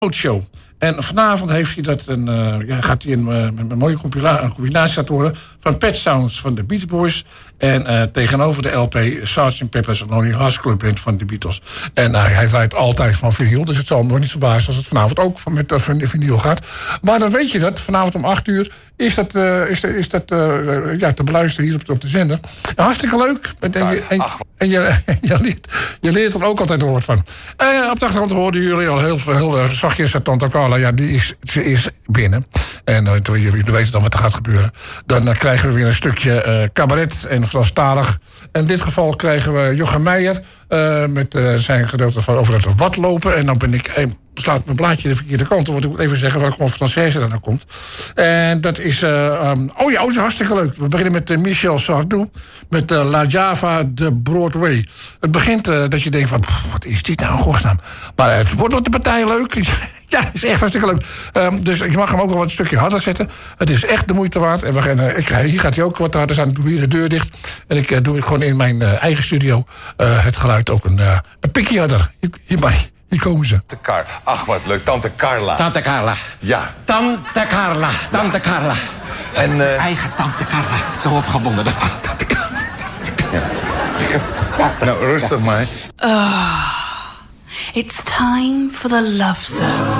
Show. En vanavond heeft hij dat gaat hij een mooie combinatie laten horen van Pet Sounds van de Beach Boys en tegenover de LP Sgt. Pepper's Lonely Hearts Club Band van de Beatles. En hij draait altijd van vinyl, dus het zal me niet verbazen als het vanavond ook met vinyl gaat. Maar dan weet je dat, vanavond om 8:00 is dat te beluisteren hier op de zender. Hartstikke leuk. En je leert er ook altijd wat van. Op de achtergrond hoorden jullie al heel zachtjes Tante Carla. Ja, ze is binnen. En jullie weten dan wat er gaat gebeuren. Dan krijgen we weer een stukje cabaret en Franstalig. In dit geval krijgen we Jochem Meijer met zijn gedeelte van over het watlopen. En dan slaat mijn blaadje de verkeerde kant op. Want ik moet even zeggen welke Française er dan komt. En dat is... dat is hartstikke leuk. We beginnen met Michel Sardou. Met La Java de Broadway. Het begint dat je denkt van... wat is dit nou in godsnaam? Maar het wordt wat de partij leuk. Ja, het is echt hartstikke leuk. Dus je mag hem ook wel wat een stukje harder zetten. Het is echt de moeite waard. En hier gaat hij ook wat harder staan. Ik doe hier de deur dicht. En ik doe gewoon in mijn eigen studio het geluid ook een pikje harder. Hier komen ze. Ach, wat leuk. Tante Carla. Tante Carla. Ja. Tante Carla. Tante Carla. En, eigen Tante Carla. Zo opgewonden ervan. Tante Carla. Ja. Nou, rustig maar. It's time for the Love Zone.